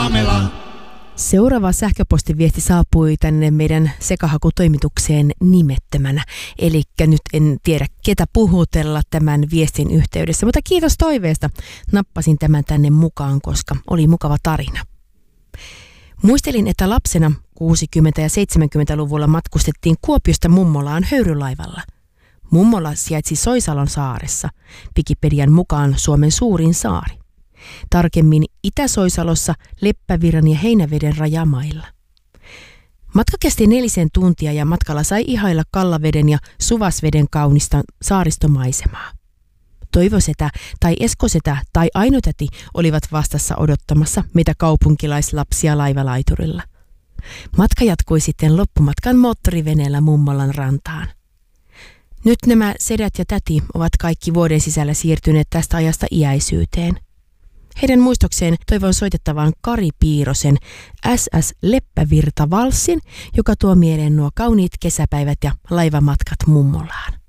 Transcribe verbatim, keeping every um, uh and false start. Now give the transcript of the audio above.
Saamela. Seuraava sähköpostiviesti saapui tänne meidän sekahakutoimitukseen nimettömänä. Eli nyt en tiedä ketä puhutella tämän viestin yhteydessä, mutta kiitos toiveesta. Nappasin tämän tänne mukaan, koska oli mukava tarina. Muistelin, että lapsena kuusikymmentä- ja seitsemänkymmentäluvulla matkustettiin Kuopiosta Mummolaan höyrylaivalla. Mummola sijaitsi Soisalon saaressa, Wikipedian mukaan Suomen suurin saari. Tarkemmin Itä-Soisalossa Leppävirran ja Heinäveden rajamailla. Matka kesti nelisen tuntia ja matkalla sai ihailla Kallaveden ja Suvasveden kaunista saaristomaisemaa. Toivosetä tai Eskosetä tai Ainotäti olivat vastassa odottamassa meitä kaupunkilaislapsia laivalaiturilla. Matka jatkui sitten loppumatkan moottoriveneellä Mummolan rantaan. Nyt nämä sedät ja täti ovat kaikki vuoden sisällä siirtyneet tästä ajasta iäisyyteen. Heidän muistokseen toivon soitettavan Kari Piirosen S S Leppävirta-valssin, joka tuo mieleen nuo kauniit kesäpäivät ja laivamatkat Mummolaan.